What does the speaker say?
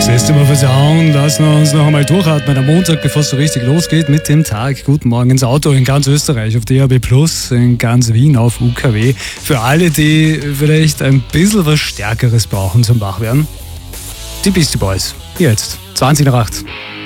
System of a Sound, lassen wir uns noch einmal durchatmen am Montag, bevor es so richtig losgeht mit dem Tag. Guten Morgen ins Auto in ganz Österreich auf DAB+, in ganz Wien auf UKW. Für alle, die vielleicht ein bisschen was Stärkeres brauchen zum Wachwerden. Die Beastie Boys. Jetzt, 20 nach 8.